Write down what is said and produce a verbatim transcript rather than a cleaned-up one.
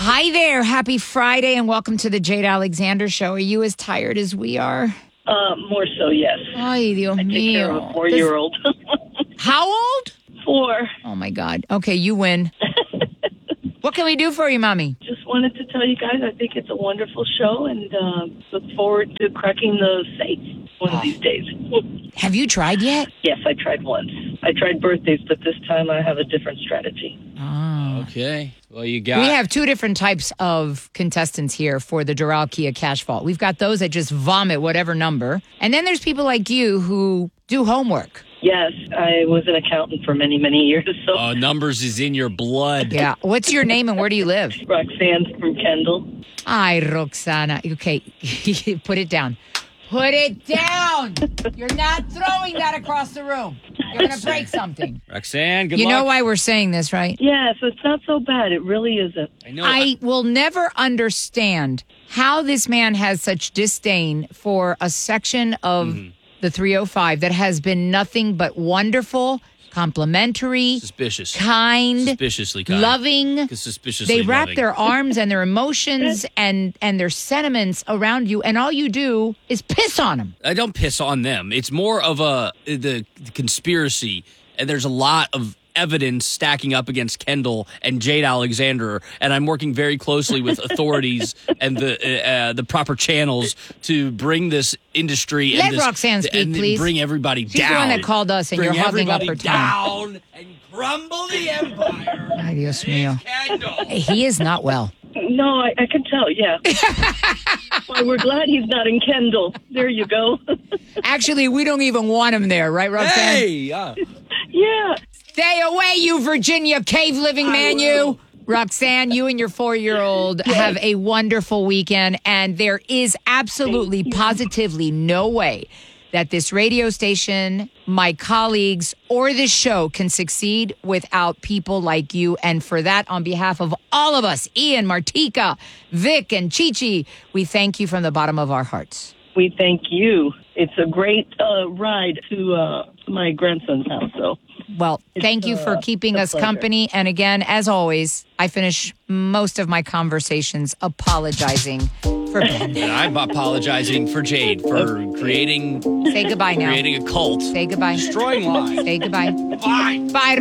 Hi there. Happy Friday and welcome to the Jade Alexander Show. Are you as tired as we are? Uh, more so, yes. Ay, Dios I take care of mío. a four-year-old. How old? Four. Oh, my God. Okay, you win. What can we do for you, Mommy? Just wanted to tell you guys I think it's a wonderful show and uh, look forward to cracking the safe one of these days. Have you tried yet? Yes, I tried once. I tried birthdays, but this time I have a different strategy. Oh. Okay. Well, you got... We have two different types of contestants here for the Doral Kia Cash Vault. We've got those that just vomit whatever number. And then there's people like you who do homework. Yes, I was an accountant for many, many years. So Uh, numbers is in your blood. Yeah. What's your name and where do you live? Roxanne from Kendall. Ay, Roxana. Okay, put it down. Put it down. You're not throwing that across the room. You're going to break something. Roxanne, good You luck. know why we're saying this, right? Yes, it's not so bad. It really isn't. I know. I will never understand how this man has such disdain for a section of Mm-hmm. the three oh five that has been nothing but wonderful, complimentary, Suspicious. kind, Suspiciously kind. loving. Suspiciously They wrap loving. their arms and their emotions and and their sentiments around you, and all you do is piss on them. I don't piss on them. It's more of a the, the conspiracy, and there's a lot of evidence stacking up against Kendall and Jade Alexander, and I'm working very closely with authorities and the uh, uh, the proper channels to bring this industry Let and this, Roxanne speak, and please. bring everybody She's down. the one that called us, and bring you're hogging up everybody her time. down and crumble the empire. Ay, Dios mío. Kendall. He is not well. No, I, I can tell, yeah. Well, we're glad he's not in Kendall. There you go. Actually, we don't even want him there, right, Roxanne? Hey, uh, Yeah. Stay away, you Virginia cave-living man, you. Roxanne, you and your four-year-old have a wonderful weekend, and there is absolutely, positively no way that this radio station, my colleagues, or this show can succeed without people like you. And for that, on behalf of all of us, Ian, Martika, Vic, and Chi-Chi, we thank you from the bottom of our hearts. We thank you. It's a great uh, ride to uh, my grandson's house, so. Well, thank you for uh, keeping a us pleasure. company. And again, as always, I finish most of my conversations apologizing for Ben. and I'm apologizing for Jade for creating Say goodbye now. creating a cult, Say goodbye. destroying lives. Say goodbye. Bye. Bye.